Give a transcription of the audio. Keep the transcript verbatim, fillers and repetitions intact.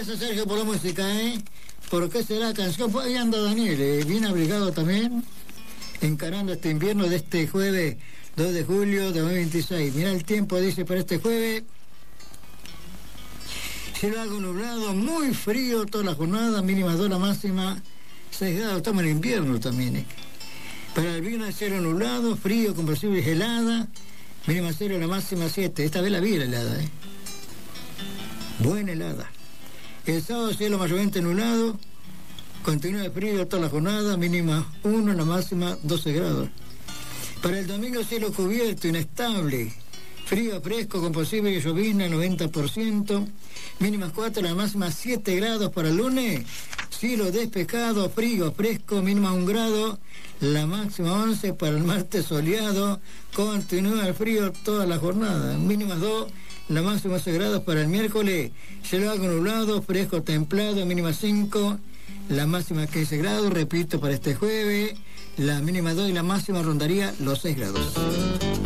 Gracias, Sergio, por la música, ¿eh? ¿Por qué será canción? Pues ahí anda Daniel, eh, bien abrigado también, encarando este invierno de este jueves dos de julio de dos mil veintiséis. Mirá el tiempo, dice, para este jueves. Cielo algo nublado, muy frío toda la jornada, mínima dos, la máxima seis grados. Estamos en invierno también, ¿eh? Para el viernes, cielo nublado, frío con posibles heladas, mínima cero, la máxima siete. Esta vez la vi la helada, ¿eh? Buena helada. El sábado, cielo mayormente nublado, continúa de frío toda la jornada, mínima uno, la máxima doce grados. Para el domingo, cielo cubierto, inestable, frío fresco con posible llovizna, noventa por ciento, mínimas cuatro, la máxima siete grados. Para el lunes, cielo despejado, frío fresco, mínima un grado, la máxima once. Para el martes, soleado, continúa el frío toda la jornada, mínimas dos, la máxima once grados. Para el miércoles, cielo algo nublado, fresco templado, mínima cinco, la máxima quince grados. Repito, para este jueves, la mínima dos y la máxima rondaría los seis grados.